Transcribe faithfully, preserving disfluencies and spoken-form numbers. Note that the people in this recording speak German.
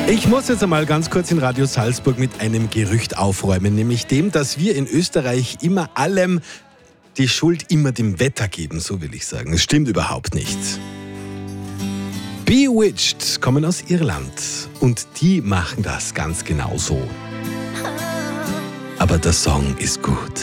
Ich muss jetzt einmal ganz kurz in Radio Salzburg mit einem Gerücht aufräumen, nämlich dem, dass wir in Österreich immer allem die Schuld immer dem Wetter geben, so will ich sagen. Das stimmt überhaupt nicht. Bewitched kommen aus Irland und die machen das ganz genau so. Aber der Song ist gut.